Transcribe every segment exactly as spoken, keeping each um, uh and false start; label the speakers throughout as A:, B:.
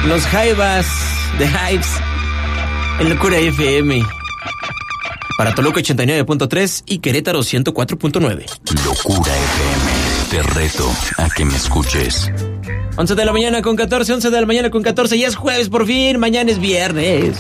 A: Los Jaivas de Hives en Locura F M. Para Toluca ochenta y nueve punto tres y Querétaro ciento cuatro punto nueve.
B: Locura F M. Te reto a que me escuches.
A: once de la mañana con catorce, once de la mañana con catorce. Ya es jueves por fin, mañana es viernes.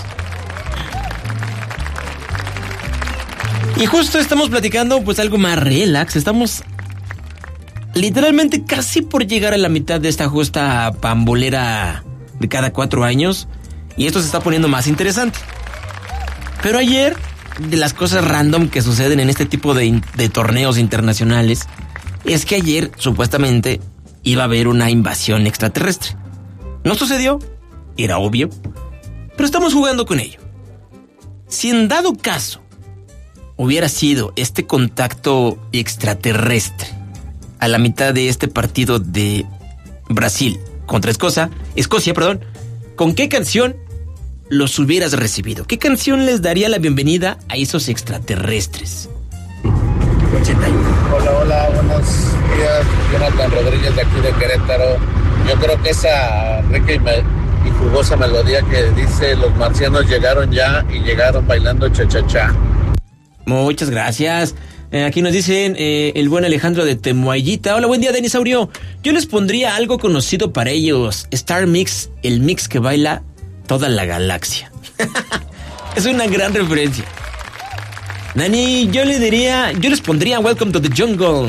A: Y justo estamos platicando pues algo más relax. Estamos literalmente casi por llegar a la mitad de esta justa pambolera de cada cuatro años. Y esto se está poniendo más interesante. Pero ayer, de las cosas random que suceden en este tipo de, de torneos internacionales, es que ayer supuestamente iba a haber una invasión extraterrestre. No sucedió, era obvio, pero estamos jugando con ello. Si en dado caso hubiera sido este contacto extraterrestre a la mitad de este partido de Brasil contra Escocia, Escocia, perdón, ¿con qué canción los hubieras recibido? ¿Qué canción les daría la bienvenida a esos extraterrestres?
C: Hola, hola, buenos días. Jonathan Rodríguez de aquí de Querétaro. Yo creo que esa rica y, me, y jugosa melodía que dice los marcianos llegaron ya y llegaron bailando cha-cha-cha.
A: Muchas gracias. Eh, aquí nos dicen eh, el buen Alejandro de Temuayita. Hola, buen día, Denisaurio. Yo les pondría algo conocido para ellos. Star Mix, el mix que baila toda la galaxia. Es una gran referencia. Nani, yo le diría, yo les pondría Welcome to the Jungle.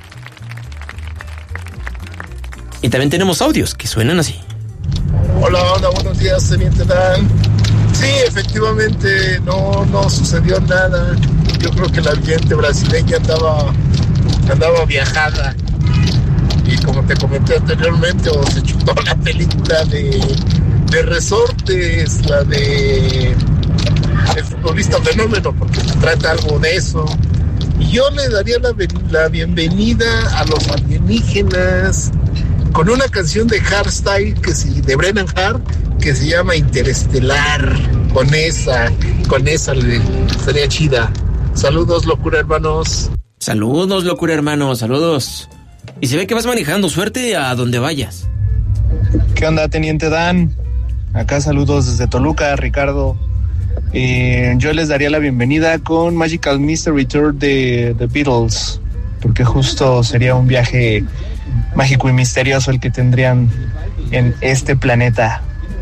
A: Y también tenemos audios que suenan así.
D: Hola, hola, buenos días, Teniente Dan. Sí, efectivamente, no, no sucedió nada. Yo creo que la vidente brasileña andaba, andaba viajada. Y como te comenté anteriormente, o se chutó la película de, de Resortes, la de El futbolista fenómeno, porque se trata algo de eso. Y yo le daría la, la bienvenida a los alienígenas con una canción de Hardstyle, que si, de Brennan Hart, que se llama Interestelar. Con esa, con esa le, sería chida. Saludos, locura hermanos.
A: Saludos, locura hermanos, saludos. Y se ve que vas manejando, suerte a donde vayas.
E: ¿Qué onda, Teniente Dan? Acá saludos desde Toluca, Ricardo. Eh, yo les daría la bienvenida con Magical Mystery Tour de The Beatles, porque justo sería un viaje mágico y misterioso el que tendrían en este planeta.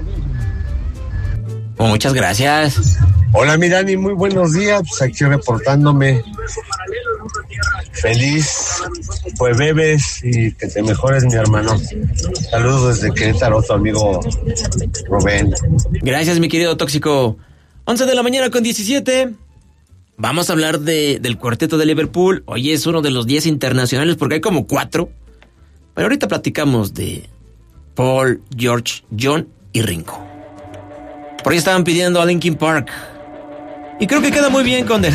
A: Oh, muchas gracias.
F: Hola, mi Dani, muy buenos días. Pues aquí reportándome. Feliz jueves y que te mejores, mi hermano. Saludos desde Querétaro, tu amigo Rubén.
A: Gracias, mi querido tóxico. once de la mañana con diecisiete. Vamos a hablar de, del cuarteto de Liverpool. Hoy es uno de los diez internacionales porque hay como cuatro. Pero ahorita platicamos de Paul, George, John y Ringo. Por ahí estaban pidiendo a Linkin Park. Y creo que queda muy bien con The